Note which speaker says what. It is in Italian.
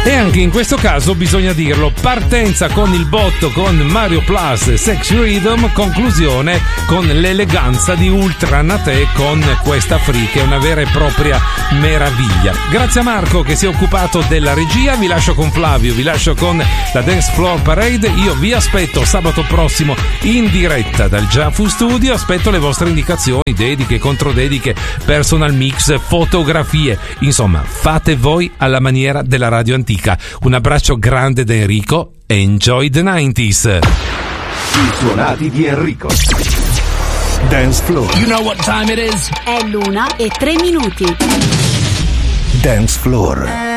Speaker 1: E anche in questo caso bisogna dirlo, partenza con il botto con Mario Plus Sexy Rhythm, conclusione con l'eleganza di Ultra Nate con questa free che è una vera e propria meraviglia. Grazie a Marco che si è occupato della regia, vi lascio con Flavio, vi lascio con la Dance Floor Parade, io vi aspetto sabato prossimo in diretta dal Jafu Studio, aspetto le vostre indicazioni, dediche, controdediche, personal mix, fotografie, insomma fate voi alla maniera della radio antica. Un abbraccio grande da Enrico e enjoy the 90s.
Speaker 2: I suonati di Enrico. Dance Floor.
Speaker 3: You know what time it is?
Speaker 4: È l'1:03.
Speaker 2: Dance Floor.